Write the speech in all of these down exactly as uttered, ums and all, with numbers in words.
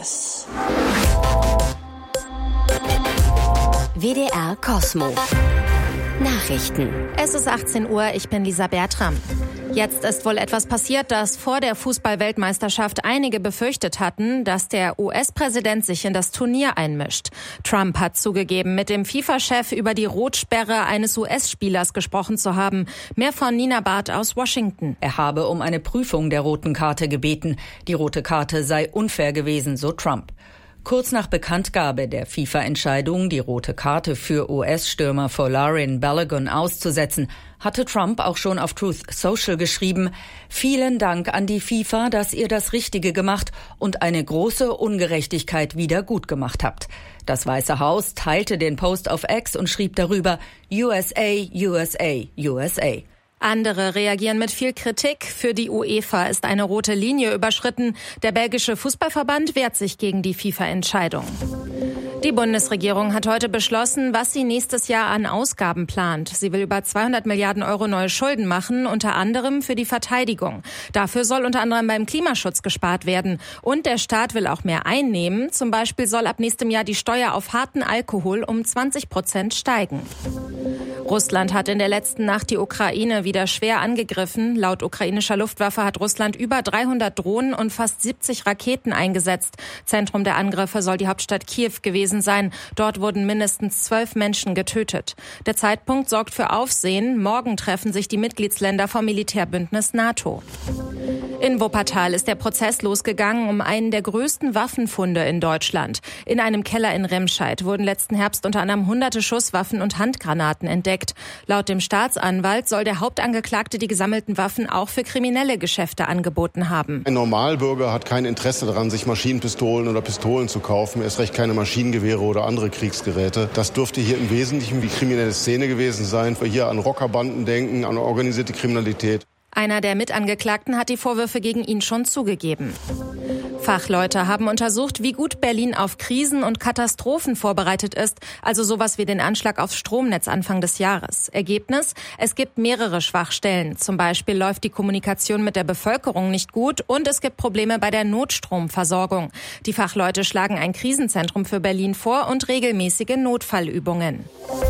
Yes. W D R Cosmo. Nachrichten. Es ist achtzehn Uhr, ich bin Lisa Bertram. Jetzt ist wohl etwas passiert, das vor der Fußball-Weltmeisterschaft einige befürchtet hatten, dass der U S-Präsident sich in das Turnier einmischt. Trump hat zugegeben, mit dem FIFA-Chef über die Rotsperre eines U S-Spielers gesprochen zu haben. Mehr von Nina Barth aus Washington. Er habe um eine Prüfung der roten Karte gebeten. Die rote Karte sei unfair gewesen, so Trump. Kurz nach Bekanntgabe der FIFA-Entscheidung, die rote Karte für U S-Stürmer Folarin Balogun auszusetzen, hatte Trump auch schon auf Truth Social geschrieben: Vielen Dank an die FIFA, dass ihr das Richtige gemacht und eine große Ungerechtigkeit wieder gut gemacht habt. Das Weiße Haus teilte den Post auf X und schrieb darüber: U S A, U S A, U S A. Andere reagieren mit viel Kritik. Für die UEFA ist eine rote Linie überschritten. Der belgische Fußballverband wehrt sich gegen die FIFA-Entscheidung. Die Bundesregierung hat heute beschlossen, was sie nächstes Jahr an Ausgaben plant. Sie will über zweihundert Milliarden Euro neue Schulden machen, unter anderem für die Verteidigung. Dafür soll unter anderem beim Klimaschutz gespart werden. Und der Staat will auch mehr einnehmen. Zum Beispiel soll ab nächstem Jahr die Steuer auf harten Alkohol um zwanzig Prozent steigen. Russland hat in der letzten Nacht die Ukraine wieder schwer angegriffen. Laut ukrainischer Luftwaffe hat Russland über dreihundert Drohnen und fast siebzig Raketen eingesetzt. Zentrum der Angriffe soll die Hauptstadt Kiew gewesen sein. Dort wurden mindestens zwölf Menschen getötet. Der Zeitpunkt sorgt für Aufsehen. Morgen treffen sich die Mitgliedsländer vom Militärbündnis NATO. In Wuppertal ist der Prozess losgegangen um einen der größten Waffenfunde in Deutschland. In einem Keller in Remscheid wurden letzten Herbst unter anderem hunderte Schusswaffen und Handgranaten entdeckt. Laut dem Staatsanwalt soll der Hauptangeklagte die gesammelten Waffen auch für kriminelle Geschäfte angeboten haben. Ein Normalbürger hat kein Interesse daran, sich Maschinenpistolen oder Pistolen zu kaufen, erst recht keine Maschinengewehre oder andere Kriegsgeräte. Das dürfte hier im Wesentlichen die kriminelle Szene gewesen sein. Wir hier an Rockerbanden denken, an organisierte Kriminalität. Einer der Mitangeklagten hat die Vorwürfe gegen ihn schon zugegeben. Fachleute haben untersucht, wie gut Berlin auf Krisen und Katastrophen vorbereitet ist, also sowas wie den Anschlag aufs Stromnetz Anfang des Jahres. Ergebnis: Es gibt mehrere Schwachstellen. Zum Beispiel läuft die Kommunikation mit der Bevölkerung nicht gut und es gibt Probleme bei der Notstromversorgung. Die Fachleute schlagen ein Krisenzentrum für Berlin vor und regelmäßige Notfallübungen.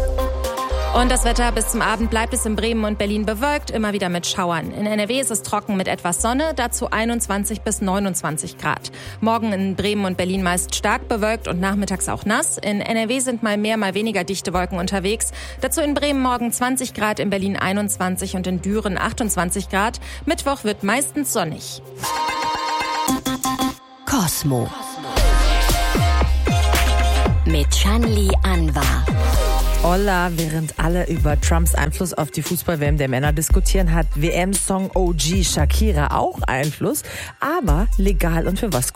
Und das Wetter: bis zum Abend bleibt es in Bremen und Berlin bewölkt, immer wieder mit Schauern. In N R W ist es trocken mit etwas Sonne, dazu einundzwanzig bis neunundzwanzig Grad. Morgen in Bremen und Berlin meist stark bewölkt und nachmittags auch nass. In N R W sind mal mehr, mal weniger dichte Wolken unterwegs. Dazu in Bremen morgen zwanzig Grad, in Berlin einundzwanzig und in Düren achtundzwanzig Grad. Mittwoch wird meistens sonnig. Cosmo. Mit Shanli Anwar. Hola, während alle über Trumps Einfluss auf die Fußball-W M der Männer diskutieren, hat W M-Song O G Shakira auch Einfluss, aber legal und für was gut.